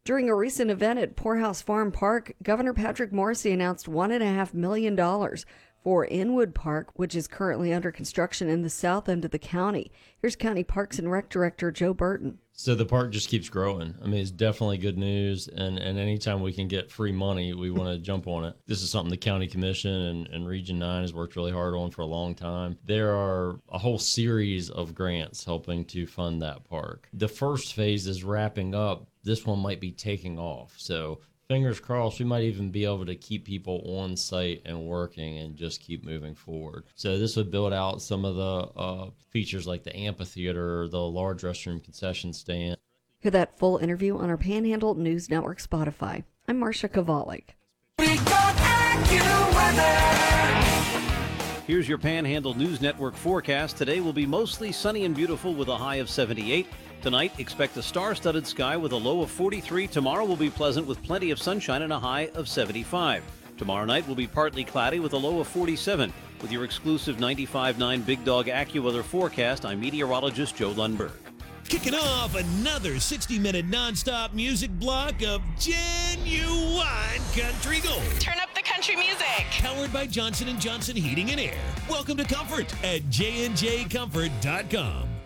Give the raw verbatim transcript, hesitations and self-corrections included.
During a recent event at Poorhouse Farm Park, Governor Patrick Morrisey announced one point five million dollars for Inwood Park, which is currently under construction in the south end of the county. Here's County Parks and Rec Director Joe Burton. So the park just keeps growing. I mean, it's definitely good news, and, and anytime we can get free money, we want to jump on it. This is something the County Commission and, and Region nine has worked really hard on for a long time. There are a whole series of grants helping to fund that park. The first phase is wrapping up. This one might be taking off. So fingers crossed, we might even be able to keep people on site and working and just keep moving forward. So this would build out some of the uh, features like the amphitheater, the large restroom concession stand. Hear that full interview on our Panhandle News Network Spotify. I'm Marcia Kovalik. Here's your Panhandle News Network forecast. Today will be mostly sunny and beautiful with a high of seventy-eight. Tonight, expect a star-studded sky with a low of forty-three. Tomorrow will be pleasant with plenty of sunshine and a high of seventy-five. Tomorrow night will be partly cloudy with a low of forty-seven. With your exclusive ninety-five point nine Big Dog AccuWeather forecast, I'm meteorologist Joe Lundberg. Kicking off another sixty minute nonstop music block of genuine country gold. Turn up the country music. Powered by Johnson and Johnson Heating and Air. Welcome to Comfort at j and j comfort dot com.